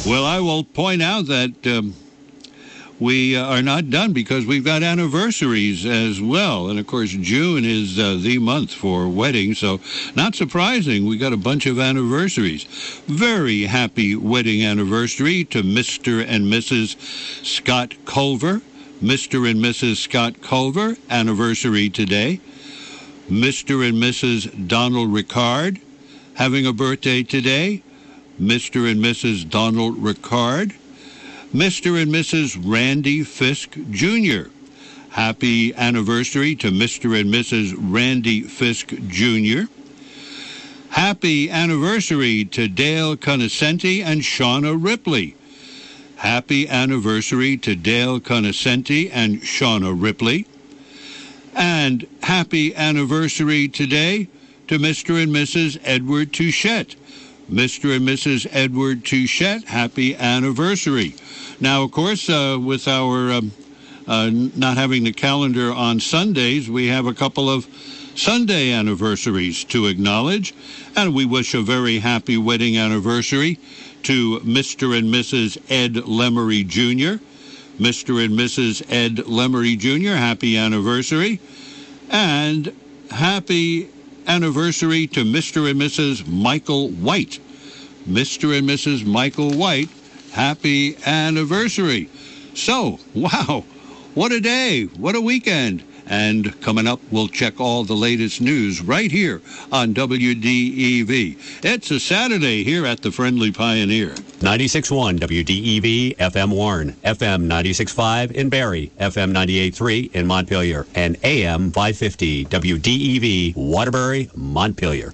Well, I will point out that we are not done because we've got anniversaries as well. And, of course, June is the month for weddings, so not surprising. We got a bunch of anniversaries. Very happy wedding anniversary to Mr. and Mrs. Scott Culver. Mr. and Mrs. Scott Culver, anniversary today. Mr. and Mrs. Donald Ricard, having a birthday today. Mr. and Mrs. Donald Ricard. Mr. and Mrs. Randy Fisk, Jr. Happy anniversary to Mr. and Mrs. Randy Fisk, Jr. Happy anniversary to Dale Conoscenti and Shauna Ripley. Happy anniversary to Dale Conoscenti and Shauna Ripley. And happy anniversary today to Mr. and Mrs. Edward Touchette. Mr. and Mrs. Edward Touchette, happy anniversary. Now, of course, with our not having the calendar on Sundays, we have a couple of Sunday anniversaries to acknowledge, and we wish a very happy wedding anniversary to Mr. and Mrs. Ed Lemery Jr. Mr. and Mrs. Ed Lemery Jr., happy anniversary. And happy anniversary to Mr. and Mrs. Michael White. Mr. and Mrs. Michael White, happy anniversary. So, wow, what a day, what a weekend. And coming up, we'll check all the latest news right here on WDEV. It's a Saturday here at the Friendly Pioneer. 96.1 WDEV, FM Warren, FM 96.5 in Barrie, FM 98.3 in Montpelier, and AM 550 WDEV, Waterbury, Montpelier.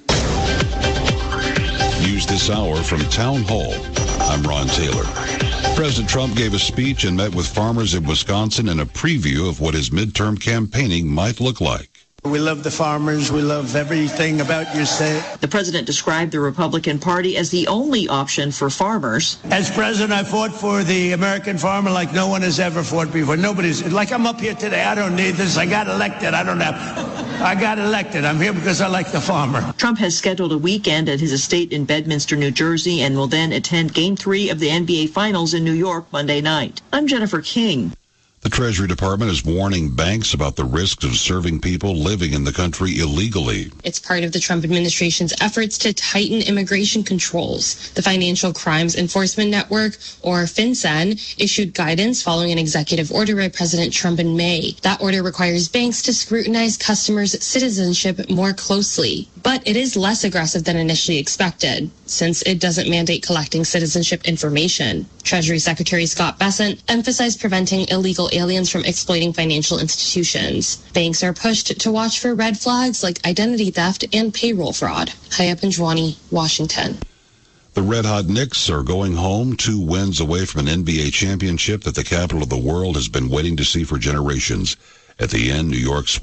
News this hour from Town Hall. I'm Ron Taylor. President Trump gave a speech and met with farmers in Wisconsin in a preview of what his midterm campaigning might look like. We love the farmers. We love everything about your state. The president described the Republican Party as the only option for farmers. As president, I fought for the American farmer like no one has ever fought before. Nobody's, like I'm up here today. I don't need this. I got elected. I got elected. I'm here because I like the farmer. Trump has scheduled a weekend at his estate in Bedminster, New Jersey, and will then attend Game 3 of the NBA Finals in New York Monday night. I'm Jennifer King. The Treasury Department is warning banks about the risks of serving people living in the country illegally. It's part of the Trump administration's efforts to tighten immigration controls. The Financial Crimes Enforcement Network, or FinCEN, issued guidance following an executive order by President Trump in May. That order requires banks to scrutinize customers' citizenship more closely. But it is less aggressive than initially expected, since it doesn't mandate collecting citizenship information. Treasury Secretary Scott Bessent emphasized preventing illegal aliens from exploiting financial institutions. Banks are pushed to watch for red flags like identity theft and payroll fraud. Hayat Panjwani, Washington. The Red-Hot Knicks are going home 2 wins away from an NBA championship that the capital of the world has been waiting to see for generations. At the end, New York's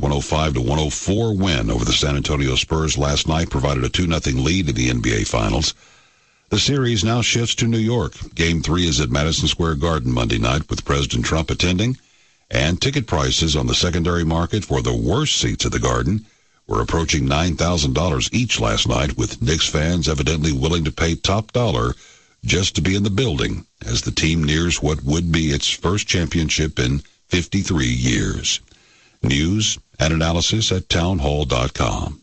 105-104 win over the San Antonio Spurs last night provided a 2-0 lead in the NBA Finals. The series now shifts to New York. Game 3 is at Madison Square Garden Monday night with President Trump attending. And ticket prices on the secondary market for the worst seats at the Garden were approaching $9,000 each last night, with Knicks fans evidently willing to pay top dollar just to be in the building as the team nears what would be its first championship in 53 years. News and analysis at townhall.com.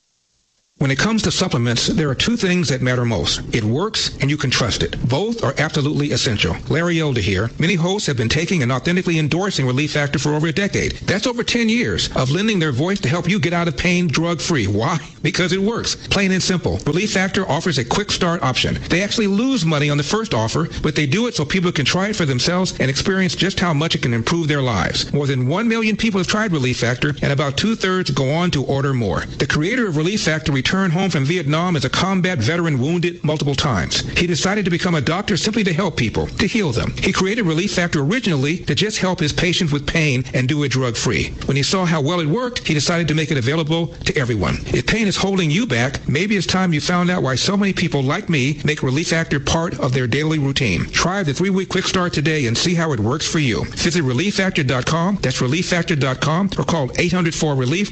When it comes to supplements, there are 2 things that matter most. It works and you can trust it. Both are absolutely essential. Larry Elder here. Many hosts have been taking and authentically endorsing Relief Factor for over a decade. That's over 10 years of lending their voice to help you get out of pain drug-free. Why? Because it works. Plain and simple. Relief Factor offers a quick start option. They actually lose money on the first offer, but they do it so people can try it for themselves and experience just how much it can improve their lives. More than 1 million people have tried Relief Factor, and about 2/3 go on to order more. The creator of Relief Factor returned home from Vietnam as a combat veteran wounded multiple times. He decided to become a doctor simply to help people, to heal them. He created Relief Factor originally to just help his patients with pain and do it drug-free. When he saw how well it worked, he decided to make it available to everyone. If pain is holding you back, maybe it's time you found out why so many people like me make Relief Factor part of their daily routine. Try the 3-week quick start today and see how it works for you. Visit ReliefFactor.com, that's ReliefFactor.com, or call 800-4-RELIEF,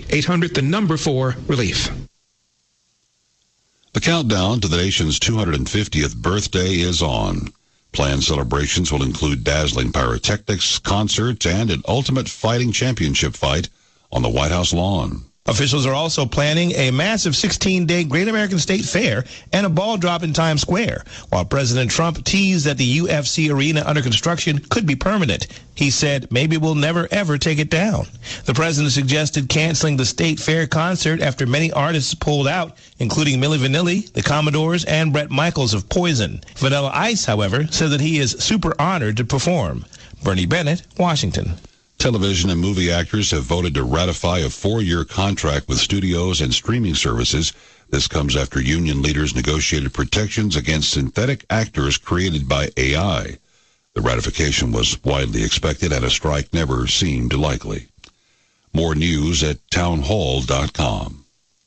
800-4-RELIEF. The countdown to the nation's 250th birthday is on. Planned celebrations will include dazzling pyrotechnics, concerts, and an ultimate fighting championship fight on the White House lawn. Officials are also planning a massive 16-day Great American State Fair and a ball drop in Times Square, while President Trump teased that the UFC arena under construction could be permanent. He said, maybe we'll never, ever take it down. The president suggested canceling the State Fair concert after many artists pulled out, including Milli Vanilli, the Commodores, and Bret Michaels of Poison. Vanilla Ice, however, said that he is super honored to perform. Bernie Bennett, Washington. Television and movie actors have voted to ratify a 4-year contract with studios and streaming services. This comes after union leaders negotiated protections against synthetic actors created by AI. The ratification was widely expected, and a strike never seemed likely. More news at townhall.com.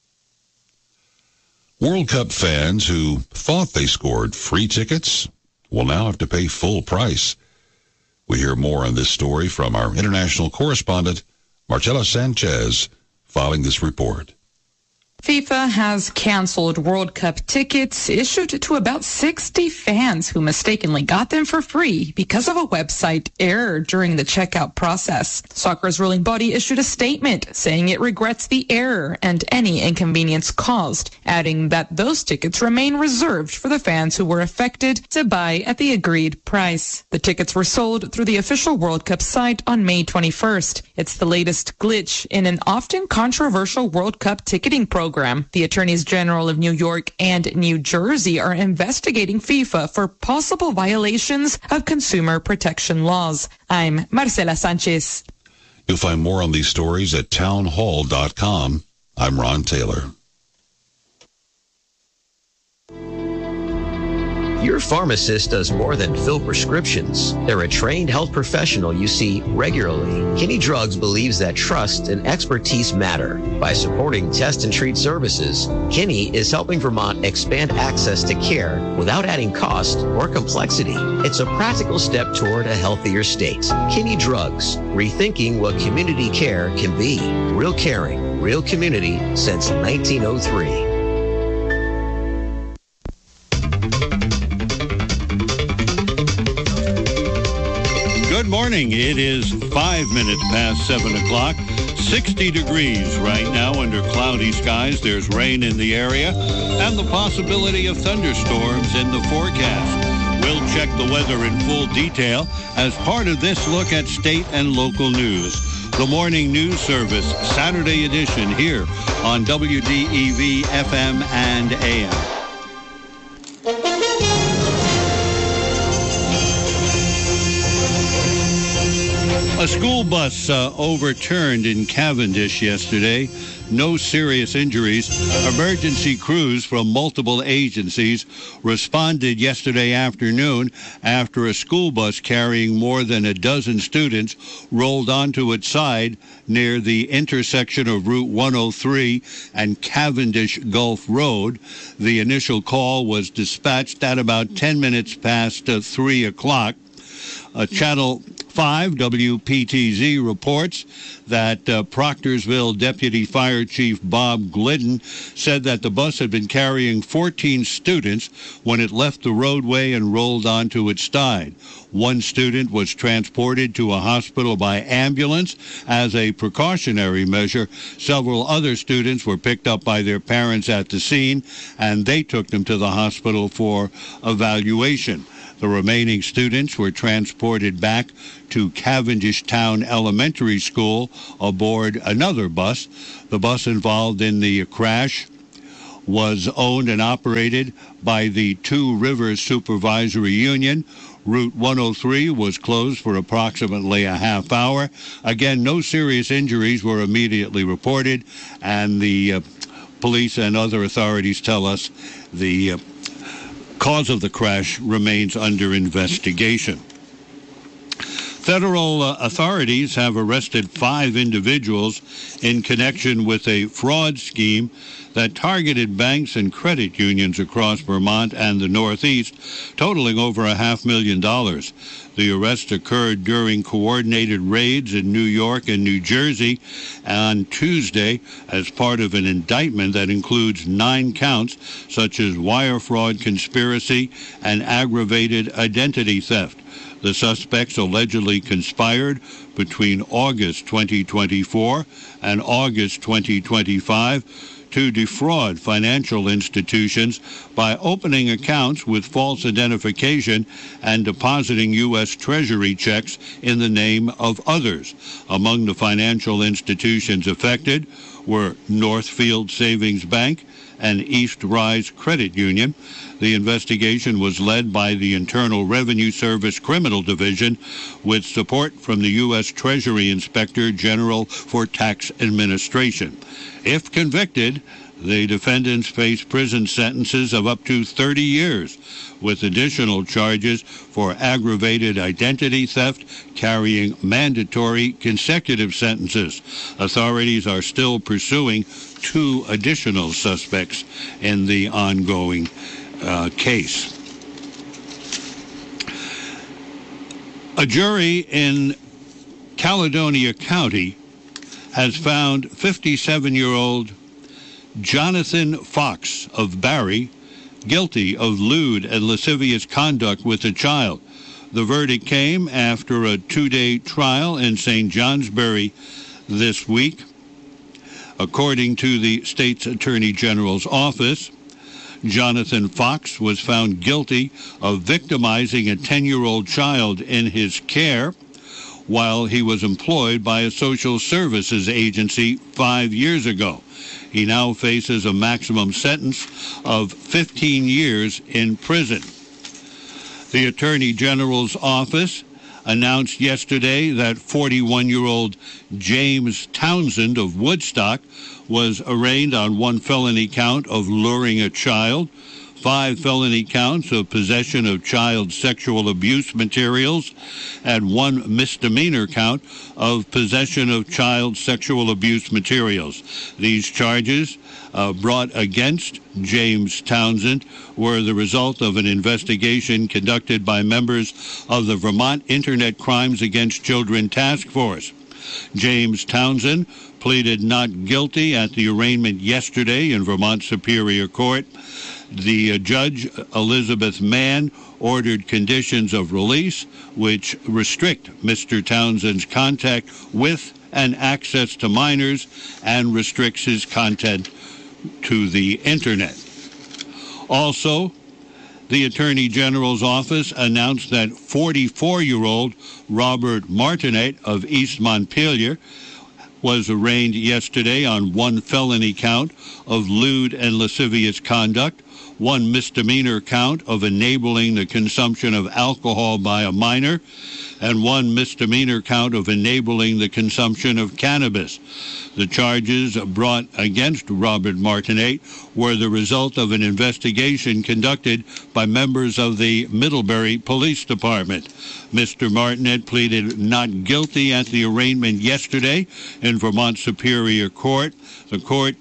World Cup fans who thought they scored free tickets will now have to pay full price. We hear more on this story from our international correspondent, Marcela Sanchez, filing this report. FIFA has canceled World Cup tickets issued to about 60 fans who mistakenly got them for free because of a website error during the checkout process. Soccer's ruling body issued a statement saying it regrets the error and any inconvenience caused, adding that those tickets remain reserved for the fans who were affected to buy at the agreed price. The tickets were sold through the official World Cup site on May 21st. It's the latest glitch in an often controversial World Cup ticketing program. The Attorneys General of New York and New Jersey are investigating FIFA for possible violations of consumer protection laws. I'm Marcela Sanchez. You'll find more on these stories at townhall.com. I'm Ron Taylor. Your pharmacist does more than fill prescriptions. They're a trained health professional you see regularly. Kinney Drugs believes that trust and expertise matter. By supporting test and treat services, Kinney is helping Vermont expand access to care without adding cost or complexity. It's a practical step toward a healthier state. Kinney Drugs, rethinking what community care can be. Real caring, real community since 1903. Good morning. It is 5 minutes past 7 o'clock. 60 degrees right now under cloudy skies. There's rain in the area and the possibility of thunderstorms in the forecast. We'll check the weather in full detail as part of this look at state and local news. The Morning News Service, Saturday edition here on WDEV FM and AM. A school bus overturned in Cavendish yesterday. No serious injuries. Emergency crews from multiple agencies responded yesterday afternoon after a school bus carrying more than a dozen students rolled onto its side near the intersection of Route 103 and Cavendish Gulf Road. The initial call was dispatched at about 10 minutes past 3 o'clock. Channel 5 WPTZ reports that Proctorsville Deputy Fire Chief Bob Glidden said that the bus had been carrying 14 students when it left the roadway and rolled onto its side. One student was transported to a hospital by ambulance as a precautionary measure. Several other students were picked up by their parents at the scene, and they took them to the hospital for evaluation. The remaining students were transported back to Cavendish Town Elementary School aboard another bus. The bus involved in the crash was owned and operated by the Two Rivers Supervisory Union. Route 103 was closed for approximately a half hour. Again, no serious injuries were immediately reported, and the police and other authorities tell us the cause of the crash remains under investigation. Federal authorities have arrested 5 individuals in connection with a fraud scheme that targeted banks and credit unions across Vermont and the Northeast, totaling over $500,000. The arrest occurred during coordinated raids in New York and New Jersey on Tuesday as part of an indictment that includes 9 counts, such as wire fraud, conspiracy, and aggravated identity theft. The suspects allegedly conspired between August 2024 and August 2025 to defraud financial institutions by opening accounts with false identification and depositing U.S. Treasury checks in the name of others. Among the financial institutions affected were Northfield Savings Bank and East Rise Credit Union. The investigation was led by the Internal Revenue Service Criminal Division with support from the U.S. Treasury Inspector General for Tax Administration. If convicted, the defendants face prison sentences of up to 30 years, with additional charges for aggravated identity theft carrying mandatory consecutive sentences. Authorities are still pursuing 2 additional suspects in the ongoing case. A jury in Caledonia County has found 57-year-old Jonathan Fox of Barrie guilty of lewd and lascivious conduct with a child. The verdict came after a 2-day trial in St. Johnsbury this week. According to the state's Attorney General's office, Jonathan Fox was found guilty of victimizing a 10-year-old child in his care while he was employed by a social services agency 5 years ago. He now faces a maximum sentence of 15 years in prison. The Attorney General's office announced yesterday that 41-year-old James Townsend of Woodstock was arraigned on 1 felony count of luring a child, 5 felony counts of possession of child sexual abuse materials, and 1 misdemeanor count of possession of child sexual abuse materials. These charges brought against James Townsend were the result of an investigation conducted by members of the Vermont Internet Crimes Against Children Task Force. James Townsend pleaded not guilty at the arraignment yesterday in Vermont Superior Court. The judge, Elizabeth Mann, ordered conditions of release which restrict Mr. Townsend's contact with and access to minors and restricts his content to the Internet. Also, the Attorney General's office announced that 44-year-old Robert Martinet of East Montpelier was arraigned yesterday on 1 felony count of lewd and lascivious conduct, 1 misdemeanor count of enabling the consumption of alcohol by a minor, and 1 misdemeanor count of enabling the consumption of cannabis. The charges brought against Robert Martinet were the result of an investigation conducted by members of the Middlebury Police Department. Mr. Martinet pleaded not guilty at the arraignment yesterday in Vermont Superior Court. The court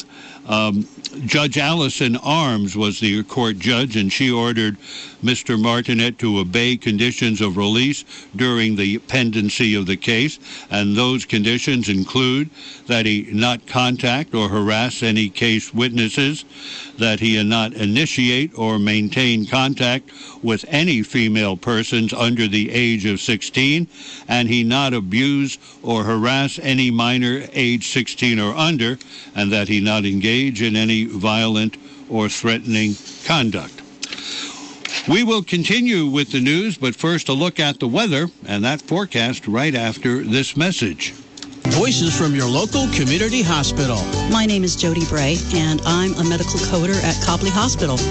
Judge Allison Arms was the court judge, and she ordered Mr. Martinet to obey conditions of release during the pendency of the case, and those conditions include that he not contact or harass any case witnesses, that he not initiate or maintain contact with any female persons under the age of 16, and he not abuse or harass any minor age 16 or under, and that he not engage in any violent or threatening conduct. We will continue with the news, but first a look at the weather and that forecast right after this message. Voices from your local community hospital. My name is Jody Bray, and I'm a medical coder at Copley Hospital.